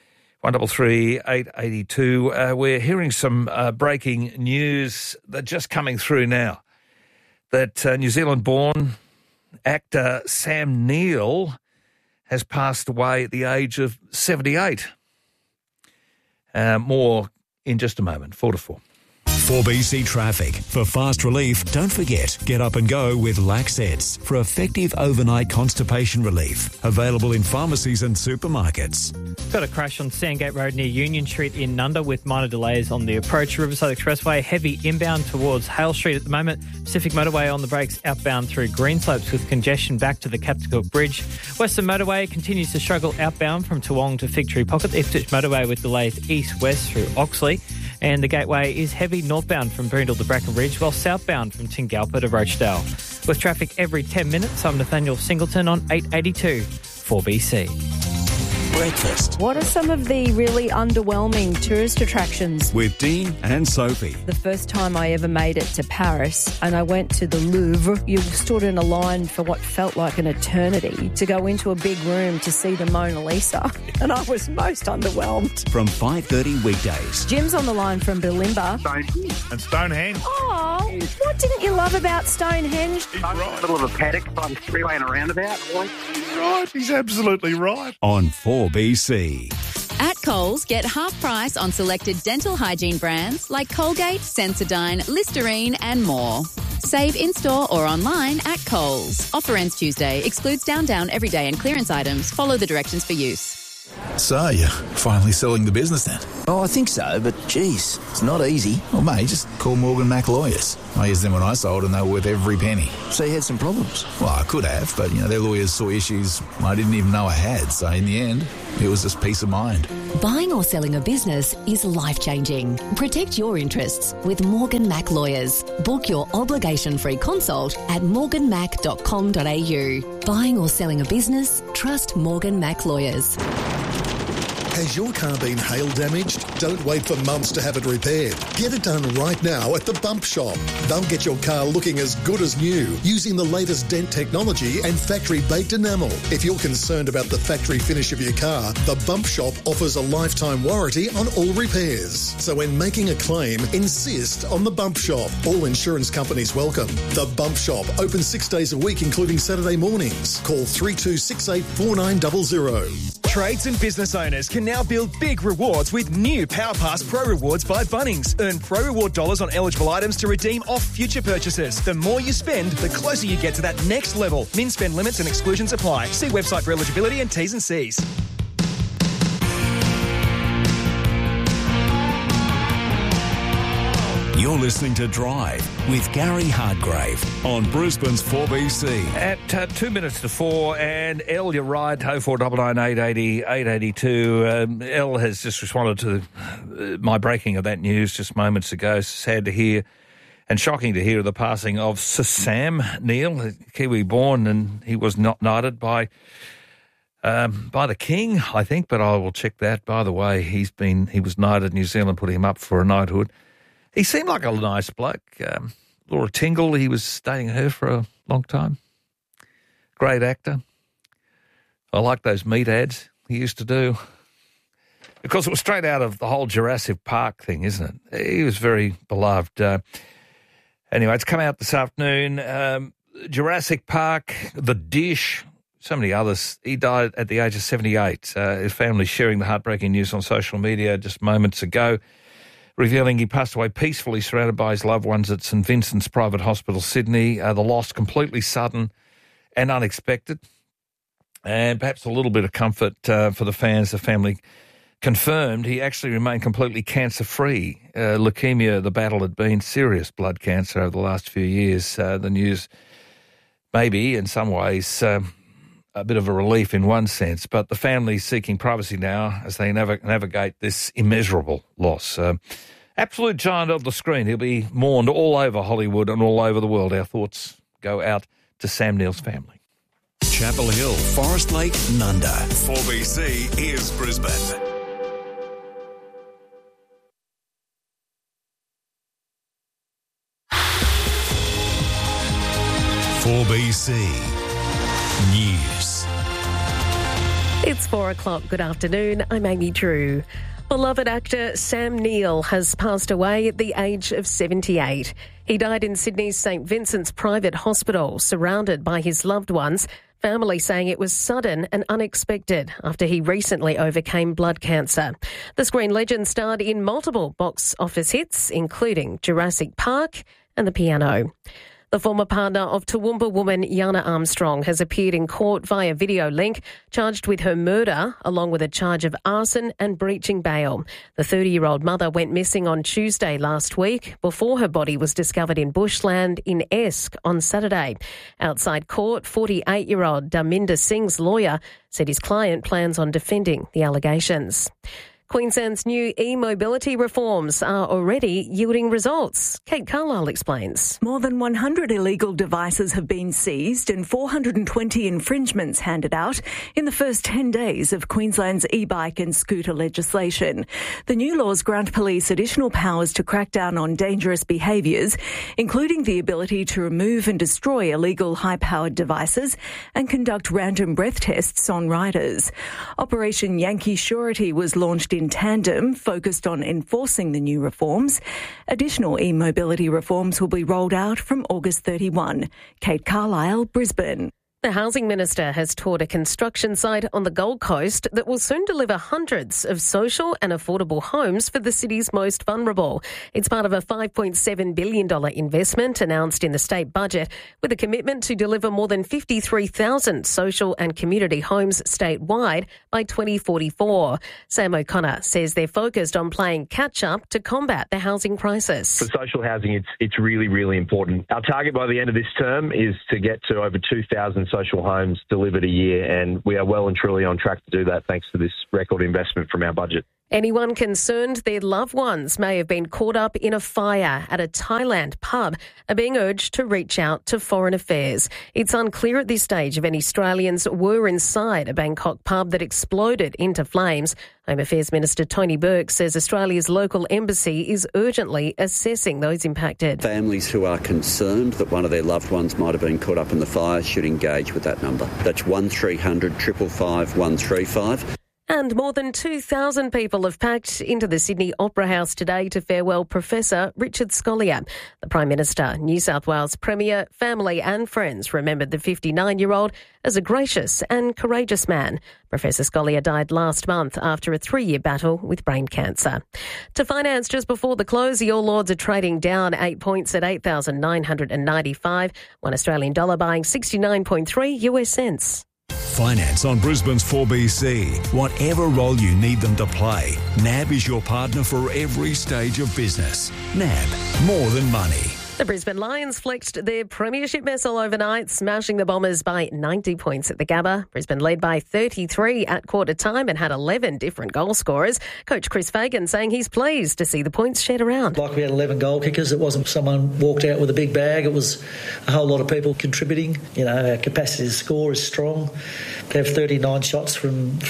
Speaker 1: 133-882. We're hearing some breaking news that just coming through now. That New Zealand-born actor Sam Neill has passed away at the age of 78. More in just a moment. 4-4.
Speaker 2: 4BC Traffic. For fast relief, don't forget, get up and go with Laxets for effective overnight constipation relief. Available in pharmacies and supermarkets.
Speaker 3: Got a crash on Sandgate Road near Union Street in Nunda with minor delays on the approach. Riverside Expressway, heavy inbound towards Hale Street at the moment. Pacific Motorway on the brakes outbound through Greenslopes with congestion back to the Captain Cook Bridge. Western Motorway continues to struggle outbound from Toowong to Fig Tree Pocket. The Ipswich Motorway with delays east-west through Oxley. And the Gateway is heavy northbound from Boondall to Bracken Ridge, while southbound from Tingalpa to Rochdale. With traffic every 10 minutes, I'm Nathaniel Singleton on 882 4BC.
Speaker 2: Breakfast
Speaker 23: What are some of the really underwhelming tourist attractions?
Speaker 2: with Dean and Sophie.
Speaker 23: The first time I ever made it to Paris and I went to the Louvre, you stood in a line for what felt like an eternity to go into a big room to see the Mona Lisa. And I was most underwhelmed.
Speaker 2: From 5:30 weekdays.
Speaker 23: Jim's on the line from Bulimba.
Speaker 19: And Stonehenge.
Speaker 23: Oh, what didn't you love about Stonehenge?
Speaker 19: He's right.
Speaker 24: Middle of a paddock by the freeway and a roundabout.
Speaker 19: He's right. He's absolutely right.
Speaker 2: On 4BC.
Speaker 25: At Coles, get half price on selected dental hygiene brands like Colgate, Sensodyne, Listerine and more. Save in-store or online at Coles. Offer ends Tuesday. Excludes Down Everyday and clearance items. Follow the directions for use.
Speaker 7: So, you're finally selling the business then?
Speaker 8: Oh, I think so, but geez, it's not easy.
Speaker 7: Well, mate, just call Morgan Mac Lawyers. I used them when I sold and they were worth every penny.
Speaker 8: So you had some problems?
Speaker 7: Well, I could have, but, their lawyers saw issues I didn't even know I had. So in the end, it was just peace of mind.
Speaker 9: Buying or selling a business is life-changing. Protect your interests with Morgan Mac Lawyers. Book your obligation-free consult at morganmac.com.au. Buying or selling a business? Trust Morgan Mac Lawyers.
Speaker 10: Has your car been hail damaged? Don't wait for months to have it repaired. Get it done right now at the Bump Shop. They'll get your car looking as good as new using the latest dent technology and factory-baked enamel. If you're concerned about the factory finish of your car, the Bump Shop offers a lifetime warranty on all repairs. So when making a claim, insist on the Bump Shop. All insurance companies welcome. The Bump Shop, open 6 days a week, including Saturday mornings. Call 3268 4900.
Speaker 11: Trades and business owners can now build big rewards with new PowerPass Pro Rewards by Bunnings. Earn Pro Reward dollars on eligible items to redeem off future purchases. The more you spend, the closer you get to that next level. Min spend limits and exclusions apply. See website for eligibility and T's and C's.
Speaker 2: You're listening to Drive with Gary Hardgrave on Brisbane's 4BC.
Speaker 1: At 2 minutes to 4, and Elle, you're right, 0499 880 882. Elle has just responded to my breaking of that news just moments ago. Sad to hear and shocking to hear of the passing of Sir Sam Neill, Kiwi born, and he was not knighted by the King, I think, but I will check that. By the way, he was knighted. New Zealand put him up for a knighthood. He seemed like a nice bloke. Laura Tingle, he was dating her for a long time. Great actor. I like those meat ads he used to do. Because it was straight out of the whole Jurassic Park thing, isn't it? He was very beloved. Anyway, it's come out this afternoon. Jurassic Park, The Dish, so many others. He died at the age of 78. His family sharing the heartbreaking news on social media just moments ago, revealing he passed away peacefully surrounded by his loved ones at St Vincent's Private Hospital, Sydney. The loss completely sudden and unexpected. And perhaps a little bit of comfort for the fans. The family confirmed he actually remained completely cancer-free. Leukemia, the battle had been serious blood cancer over the last few years. The news maybe in some ways a bit of a relief in one sense, but the family's seeking privacy now as they navigate this immeasurable loss. Absolute giant of the screen. He'll be mourned all over Hollywood and all over the world. Our thoughts go out to Sam Neill's family.
Speaker 2: Chapel Hill, Forest Lake, Nunda. 4BC is Brisbane. .4BC News.
Speaker 26: It's 4 o'clock. Good afternoon. I'm Amy Drew. Beloved actor Sam Neill has passed away at the age of 78. He died in Sydney's St Vincent's Private Hospital, surrounded by his loved ones. Family saying it was sudden and unexpected after he recently overcame blood cancer. The screen legend starred in multiple box office hits, including Jurassic Park and The Piano. The former partner of Toowoomba woman Yana Armstrong has appeared in court via video link, charged with her murder, along with a charge of arson and breaching bail. The 30-year-old mother went missing on Tuesday last week before her body was discovered in bushland in Esk on Saturday. Outside court, 48-year-old Dharminder Singh's lawyer said his client plans on defending the allegations. Queensland's new e-mobility reforms are already yielding results. Kate Carlisle explains.
Speaker 27: More than 100 illegal devices have been seized and 420 infringements handed out in the first 10 days of Queensland's e-bike and scooter legislation. The new laws grant police additional powers to crack down on dangerous behaviours, including the ability to remove and destroy illegal high-powered devices and conduct random breath tests on riders. Operation Yankee Surety was launched in tandem, focused on enforcing the new reforms. Additional e-mobility reforms will be rolled out from August 31. Kate Carlisle, Brisbane.
Speaker 26: The Housing Minister has toured a construction site on the Gold Coast that will soon deliver hundreds of social and affordable homes for the city's most vulnerable. It's part of a $5.7 billion investment announced in the state budget, with a commitment to deliver more than 53,000 social and community homes statewide by 2044. Sam O'Connor says they're focused on playing catch-up to combat the housing crisis.
Speaker 6: For social housing, it's really, really important. Our target by the end of this term is to get to over 2,000 social homes delivered a year, and we are well and truly on track to do that thanks to this record investment from our budget.
Speaker 26: Anyone concerned their loved ones may have been caught up in a fire at a Thailand pub are being urged to reach out to Foreign Affairs. It's unclear at this stage if any Australians were inside a Bangkok pub that exploded into flames. Home Affairs Minister Tony Burke says Australia's local embassy is urgently assessing those impacted.
Speaker 12: Families who are concerned that one of their loved ones might have been caught up in the fire should engage with that number. That's 1300 555 135.
Speaker 26: And more than 2,000 people have packed into the Sydney Opera House today to farewell Professor Richard Scolyer. The Prime Minister, New South Wales Premier, family and friends remembered the 59-year-old as a gracious and courageous man. Professor Scolyer died last month after a 3-year battle with brain cancer. To finance just before the close, the All Ords are trading down 8 points at 8,995. One Australian dollar buying 69.3 US cents.
Speaker 2: Finance on Brisbane's 4BC. Whatever role you need them to play, NAB is your partner for every stage of business. NAB, more than money.
Speaker 26: The Brisbane Lions flexed their premiership missile overnight, smashing the Bombers by 90 points at the Gabba. Brisbane led by 33 at quarter time and had 11 different goal scorers. Coach Chris Fagan saying he's pleased to see the points shared around.
Speaker 13: Like we had 11 goal kickers. It wasn't someone walked out with a big bag. It was a whole lot of people contributing. You know, our capacity to score is strong. To have 39 shots from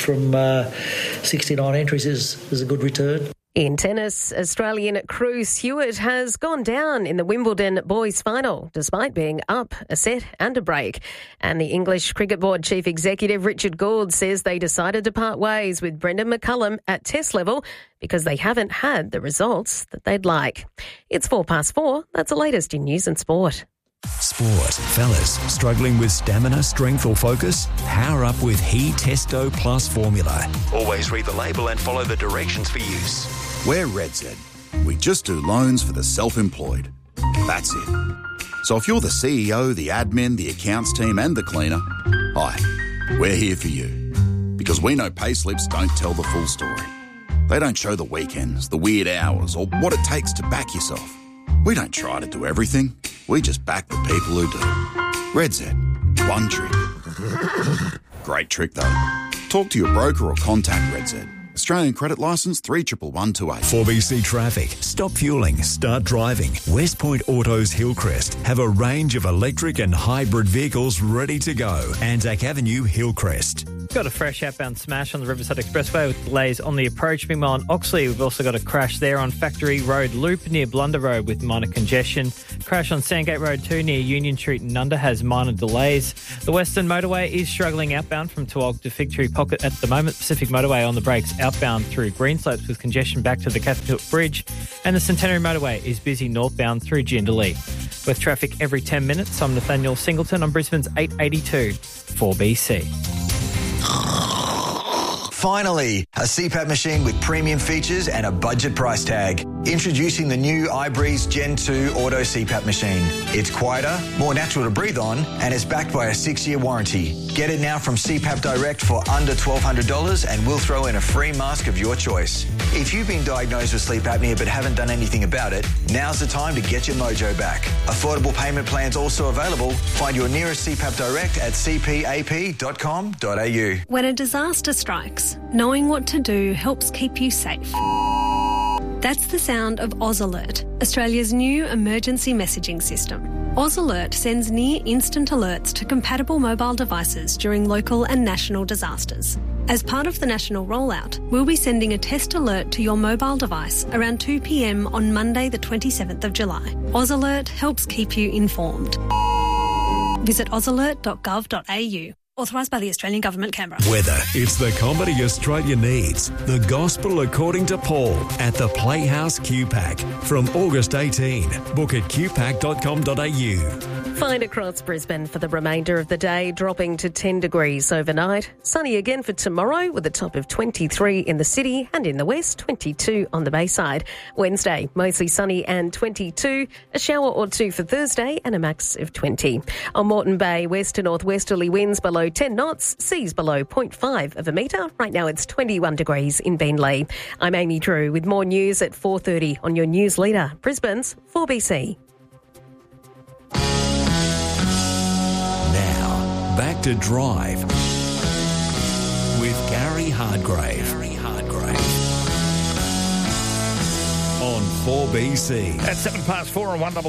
Speaker 13: 69 entries is a good return.
Speaker 26: In tennis, Australian Crew Stewart has gone down in the Wimbledon boys' final, despite being up a set and a break. And the English Cricket Board Chief Executive Richard Gould says they decided to part ways with Brendan McCullum at test level because they haven't had the results that they'd like. It's 4:04. That's the latest in news and sport.
Speaker 2: Sport. Fellas, struggling with stamina, strength or focus? Power up with He Testo Plus formula.
Speaker 14: Always read the label and follow the directions for use.
Speaker 15: We're RedZ. We just do loans for the self-employed. That's it. So if you're the CEO, the admin, the accounts team and the cleaner, hi, we're here for you. Because we know payslips don't tell the full story. They don't show the weekends, the weird hours or what it takes to back yourself. We don't try to do everything. We just back the people who do. RedZ. One trick. Great trick, though. Talk to your broker or contact RedZ. Australian credit licence 311128.
Speaker 2: 4BC Traffic. Stop fueling, start driving. Westpoint Autos Hillcrest have a range of electric and hybrid vehicles ready to go. Anzac Avenue, Hillcrest.
Speaker 3: Got a fresh outbound smash on the Riverside Expressway with delays on the approach. Meanwhile, on Oxley, we've also got a crash there on Factory Road Loop near Blunder Road with minor congestion. Crash on Sandgate Road 2 near Union Street and Nunda has minor delays. The Western Motorway is struggling outbound from Tuolg to Fig Tree Pocket at the moment. Pacific Motorway on the brakes outbound through Greenslopes with congestion back to the Catherine Bridge. And the Centenary Motorway is busy northbound through Jindalee. With traffic every 10 minutes, I'm Nathaniel Singleton on Brisbane's 882 4BC.
Speaker 16: Finally, a CPAP machine with premium features and a budget price tag. Introducing the new iBreeze Gen 2 Auto CPAP machine. It's quieter, more natural to breathe on, and it's backed by a 6-year warranty. Get it now from CPAP Direct for under $1,200 and we'll throw in a free mask of your choice. If you've been diagnosed with sleep apnea but haven't done anything about it, now's the time to get your mojo back. Affordable payment plans also available. Find your nearest CPAP Direct at cpap.com.au.
Speaker 17: When a disaster strikes, knowing what to do helps keep you safe. That's the sound of Oz Alert, Australia's new emergency messaging system. Oz Alert sends near-instant alerts to compatible mobile devices during local and national disasters. As part of the national rollout, we'll be sending a test alert to your mobile device around 2 p.m. on Monday the 27th of July. Oz Alert helps keep you informed. Visit ozalert.gov.au. Authorised by the Australian Government, Canberra.
Speaker 2: Weather. It's the comedy Australia needs. The Gospel According to Paul at the Playhouse QPAC from August 18. Book at qpac.com.au.
Speaker 26: Fine across Brisbane for the remainder of the day, dropping to 10 degrees overnight. Sunny again for tomorrow with a top of 23 in the city and in the west, 22 on the Bayside. Wednesday, mostly sunny and 22. A shower or two for Thursday and a max of 20. On Moreton Bay, west to northwesterly winds below 10 knots, seas below 0.5 of a metre. Right now it's 21 degrees in Beenleigh. I'm Amy Drew with more news at 4:30 on your news leader, Brisbane's 4BC.
Speaker 2: Back to Drive with Gary Hardgrave. On 4BC.
Speaker 1: At 4:07 on 1